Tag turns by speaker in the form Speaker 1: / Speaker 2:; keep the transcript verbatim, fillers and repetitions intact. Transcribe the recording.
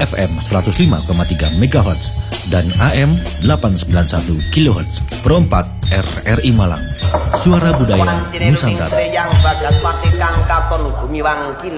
Speaker 1: F M seratus lima koma tiga megahertz dan A M delapan ratus sembilan puluh satu kilohertz. Perempat R R I Malang, Suara Budaya Nusantara.